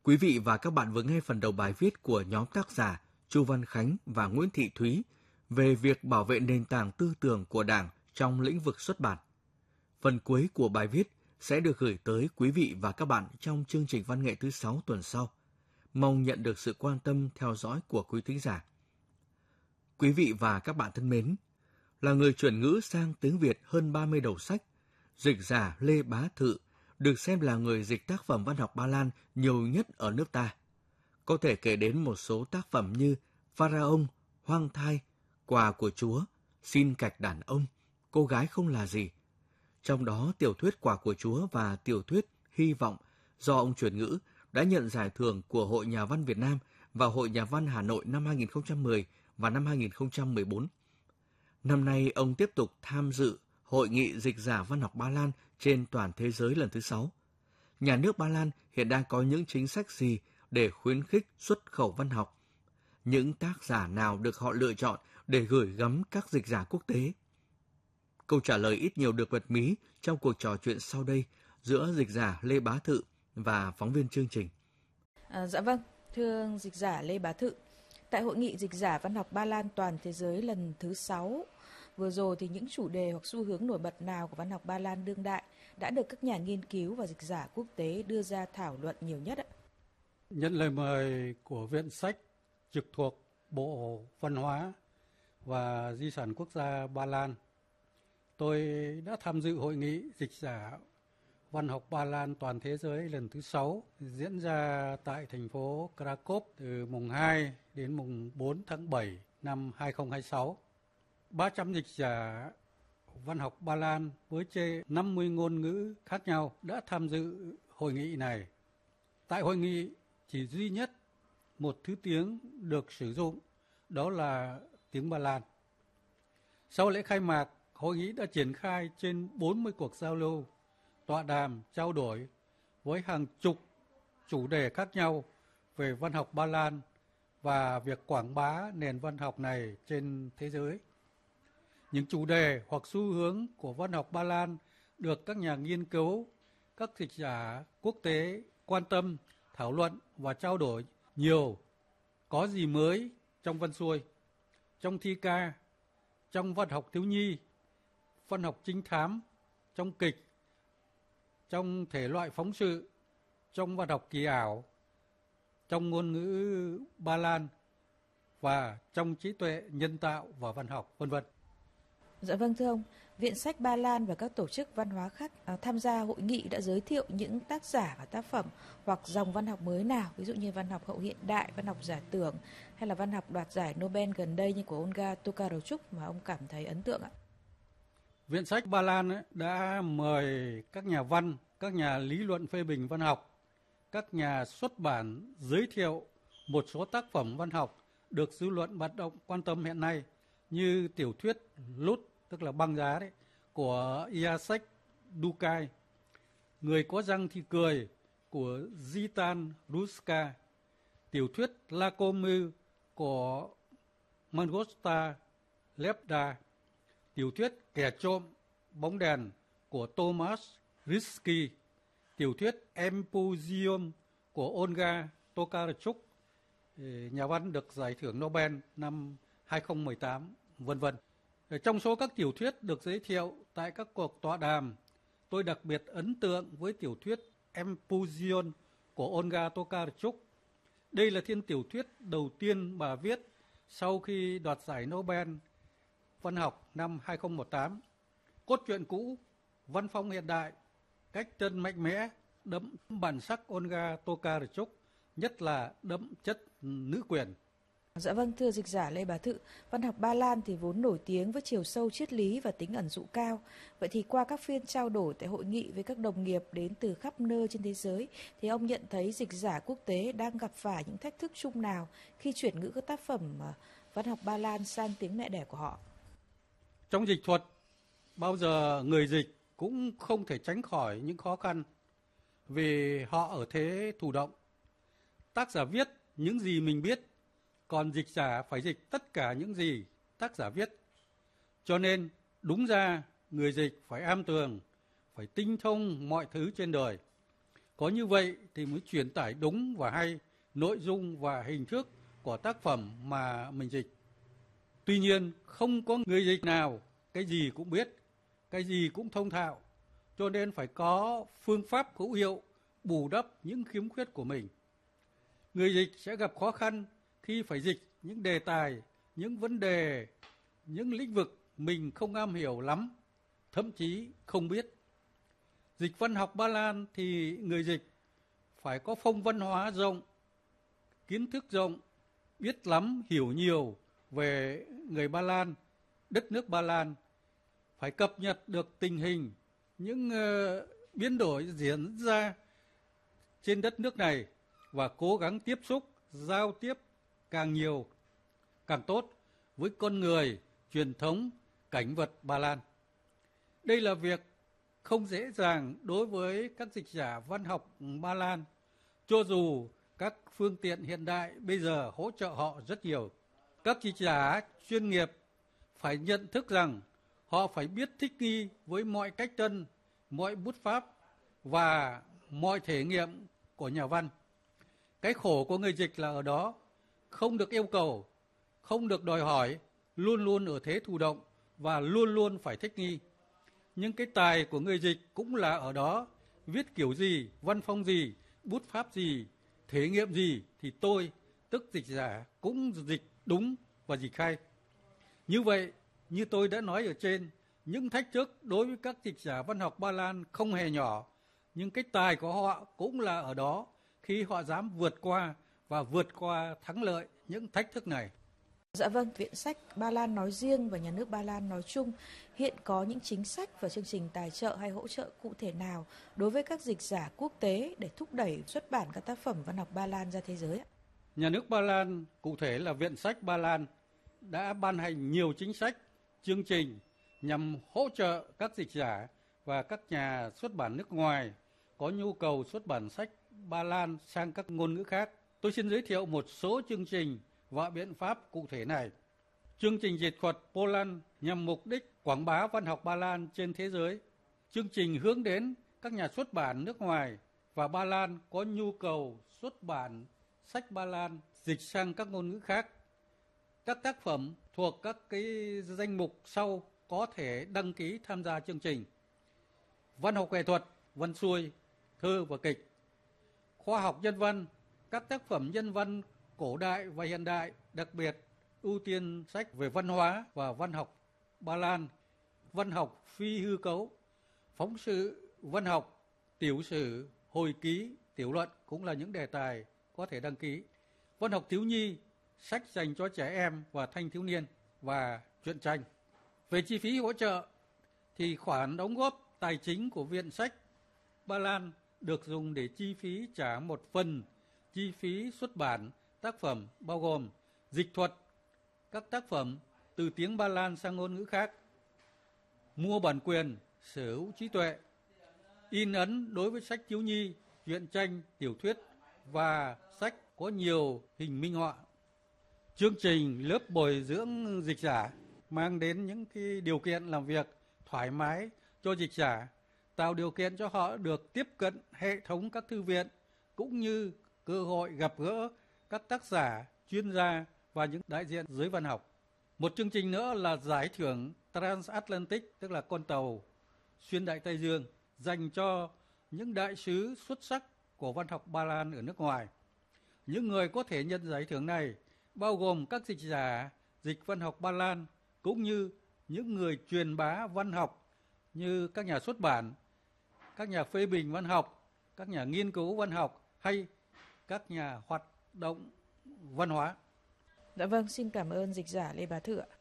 Quý vị và các bạn vừa nghe phần đầu bài viết của nhóm tác giả Chu Văn Khánh và Nguyễn Thị Thúy về việc bảo vệ nền tảng tư tưởng của Đảng trong lĩnh vực xuất bản. Phần cuối của bài viết sẽ được gửi tới quý vị và các bạn trong chương trình văn nghệ thứ 6 tuần sau. Mong nhận được sự quan tâm theo dõi của quý thính giả. Quý vị và các bạn thân mến, là người chuyển ngữ sang tiếng Việt hơn 30 đầu sách, dịch giả Lê Bá Thự được xem là người dịch tác phẩm văn học Ba Lan nhiều nhất ở nước ta. Có thể kể đến một số tác phẩm như Pharaon, Hoang thai, Quà của Chúa, Xin cạch đàn ông, Cô gái không là gì. Trong đó, tiểu thuyết Quà của Chúa và tiểu thuyết Hy vọng do ông chuyển ngữ đã nhận giải thưởng của Hội Nhà văn Việt Nam và Hội Nhà văn Hà Nội năm 2010 và năm 2014. Năm nay, ông tiếp tục tham dự Hội nghị dịch giả văn học Ba Lan trên toàn thế giới lần thứ 6. Nhà nước Ba Lan hiện đang có những chính sách gì để khuyến khích xuất khẩu văn học? Những tác giả nào được họ lựa chọn để gửi gắm các dịch giả quốc tế? Câu trả lời ít nhiều được bật mí trong cuộc trò chuyện sau đây giữa dịch giả Lê Bá Thự và phóng viên chương trình. Dạ vâng, thưa dịch giả Lê Bá Thự, tại Hội nghị dịch giả văn học Ba Lan toàn thế giới lần thứ 6, vừa rồi thì những chủ đề hoặc xu hướng nổi bật nào của văn học Ba Lan đương đại đã được các nhà nghiên cứu và dịch giả quốc tế đưa ra thảo luận nhiều nhất ạ? Nhận lời mời của Viện Sách trực thuộc Bộ Văn hóa và Di sản Quốc gia Ba Lan, tôi đã tham dự hội nghị dịch giả văn học Ba Lan toàn thế giới lần thứ 6 diễn ra tại thành phố Krakow từ mùng 2 đến mùng 4 tháng 7 năm 2026. 300 dịch giả văn học Ba Lan với trên 50 ngôn ngữ khác nhau đã tham dự hội nghị này. Tại hội nghị chỉ duy nhất một thứ tiếng được sử dụng, đó là tiếng Ba Lan. Sau lễ khai mạc, hội nghị đã triển khai trên 40 cuộc giao lưu, tọa đàm, trao đổi với hàng chục chủ đề khác nhau về văn học Ba Lan và việc quảng bá nền văn học này trên thế giới. Những chủ đề hoặc xu hướng của văn học Ba Lan được các nhà nghiên cứu, các dịch giả quốc tế quan tâm, thảo luận và trao đổi nhiều. Có gì mới trong văn xuôi, trong thi ca, trong văn học thiếu nhi, văn học trinh thám, trong kịch, trong thể loại phóng sự, trong văn học kỳ ảo, trong ngôn ngữ Ba Lan và trong trí tuệ nhân tạo và văn học, v.v. Dạ vâng thưa ông, Viện Sách Ba Lan và các tổ chức văn hóa khác tham gia hội nghị đã giới thiệu những tác giả và tác phẩm hoặc dòng văn học mới nào, ví dụ như văn học hậu hiện đại, văn học giả tưởng hay là văn học đoạt giải Nobel gần đây như của Olga Tokarczuk mà ông cảm thấy ấn tượng ạ? Viện Sách Ba Lan đã mời các nhà văn, các nhà lý luận phê bình văn học, các nhà xuất bản giới thiệu một số tác phẩm văn học được dư luận hoạt động quan tâm hiện nay như tiểu thuyết Lút, tức là băng giá đấy, của Jacek Dukaj, Người có răng thì cười của Zhitan Ruska, tiểu thuyết Lakomư của Mangosta Lepda, tiểu thuyết Kẻ trộm bóng đèn của Tomasz Rysky, tiểu thuyết Empozium của Olga Tokarczuk, nhà văn được giải thưởng Nobel năm 2018, v.v. Trong số các tiểu thuyết được giới thiệu tại các cuộc tọa đàm, tôi đặc biệt ấn tượng với tiểu thuyết Empozium của Olga Tokarczuk. Đây là thiên tiểu thuyết đầu tiên bà viết sau khi đoạt giải Nobel văn học năm 2018. Cốt truyện cũ, văn phong hiện đại, cách chân mạnh mẽ, đậm bản sắc Olga Tokarczuk, nhất là đậm chất nữ quyền. Dạ vâng, thưa dịch giả Lê Bá Thự, văn học Ba Lan thì vốn nổi tiếng với chiều sâu triết lý và tính ẩn dụ cao. Vậy thì qua các phiên trao đổi tại hội nghị với các đồng nghiệp đến từ khắp nơi trên thế giới, thì ông nhận thấy dịch giả quốc tế đang gặp phải những thách thức chung nào khi chuyển ngữ các tác phẩm văn học Ba Lan sang tiếng mẹ đẻ của họ? Trong dịch thuật, bao giờ người dịch cũng không thể tránh khỏi những khó khăn vì họ ở thế thụ động. Tác giả viết những gì mình biết, còn dịch giả phải dịch tất cả những gì tác giả viết. Cho nên, đúng ra, người dịch phải am tường, phải tinh thông mọi thứ trên đời. Có như vậy thì mới truyền tải đúng và hay nội dung và hình thức của tác phẩm mà mình dịch. Tuy nhiên, không có người dịch nào cái gì cũng biết, cái gì cũng thông thạo, cho nên phải có phương pháp hữu hiệu bù đắp những khiếm khuyết của mình. Người dịch sẽ gặp khó khăn khi phải dịch những đề tài, những vấn đề, những lĩnh vực mình không am hiểu lắm, thậm chí không biết. Dịch văn học Ba Lan thì người dịch phải có phong văn hóa rộng, kiến thức rộng, biết lắm, hiểu nhiều về người Ba Lan, đất nước Ba Lan, phải cập nhật được tình hình, những biến đổi diễn ra trên đất nước này và cố gắng tiếp xúc, giao tiếp càng nhiều, càng tốt với con người, truyền thống, cảnh vật Ba Lan. Đây là việc không dễ dàng đối với các dịch giả văn học Ba Lan, cho dù các phương tiện hiện đại bây giờ hỗ trợ họ rất nhiều. Các dịch giả chuyên nghiệp phải nhận thức rằng họ phải biết thích nghi với mọi cách tân, mọi bút pháp và mọi thể nghiệm của nhà văn. Cái khổ của người dịch là ở đó, không được yêu cầu, không được đòi hỏi, luôn luôn ở thế thụ động và luôn luôn phải thích nghi. Nhưng cái tài của người dịch cũng là ở đó, viết kiểu gì, văn phong gì, bút pháp gì, thể nghiệm gì thì tôi, tức dịch giả, cũng dịch đúng và dịch hay. Như vậy, như tôi đã nói ở trên, những thách thức đối với các dịch giả văn học Ba Lan không hề nhỏ, nhưng cái tài của họ cũng là ở đó khi họ dám vượt qua thắng lợi những thách thức này. Dạ vâng, Viện sách Ba Lan nói riêng và nhà nước Ba Lan nói chung hiện có những chính sách và chương trình tài trợ hay hỗ trợ cụ thể nào đối với các dịch giả quốc tế để thúc đẩy xuất bản các tác phẩm văn học Ba Lan ra thế giới ạ? Nhà nước Ba Lan, cụ thể là Viện sách Ba Lan, đã ban hành nhiều chính sách, chương trình nhằm hỗ trợ các dịch giả và các nhà xuất bản nước ngoài có nhu cầu xuất bản sách Ba Lan sang các ngôn ngữ khác. Tôi xin giới thiệu một số chương trình và biện pháp cụ thể này. Chương trình dịch thuật Poland nhằm mục đích quảng bá văn học Ba Lan trên thế giới. Chương trình hướng đến các nhà xuất bản nước ngoài và Ba Lan có nhu cầu xuất bản sách Ba Lan dịch sang các ngôn ngữ khác. Các tác phẩm thuộc các cái danh mục sau có thể đăng ký tham gia chương trình: văn học nghệ thuật, văn xuôi, thơ và kịch; khoa học nhân văn, các tác phẩm nhân văn cổ đại và hiện đại, đặc biệt ưu tiên sách về văn hóa và văn học Ba Lan; văn học phi hư cấu, phóng sự văn học, tiểu sử, hồi ký, tiểu luận cũng là những đề tài có thể đăng ký; văn học thiếu nhi, sách dành cho trẻ em và thanh thiếu niên và truyện tranh. Về chi phí hỗ trợ thì khoản đóng góp tài chính của Viện sách Ba Lan được dùng để chi phí trả một phần chi phí xuất bản tác phẩm, bao gồm dịch thuật các tác phẩm từ tiếng Ba Lan sang ngôn ngữ khác, mua bản quyền, sở hữu trí tuệ, in ấn đối với sách thiếu nhi, truyện tranh, tiểu thuyết và sách có nhiều hình minh họa. Chương trình lớp bồi dưỡng dịch giả mang đến những cái điều kiện làm việc thoải mái cho dịch giả, tạo điều kiện cho họ được tiếp cận hệ thống các thư viện cũng như cơ hội gặp gỡ các tác giả, chuyên gia và những đại diện giới văn học. Một chương trình nữa là giải thưởng Transatlantic, tức là con tàu xuyên Đại Tây Dương, dành cho những đại sứ xuất sắc của văn học Ba Lan ở nước ngoài. Những người có thể nhận giải thưởng này bao gồm các dịch giả dịch văn học Ba Lan cũng như những người truyền bá văn học như các nhà xuất bản, các nhà phê bình văn học, các nhà nghiên cứu văn học hay các nhà hoạt động văn hóa. Dạ vâng, xin cảm ơn dịch giả Lê Bá Thự ạ.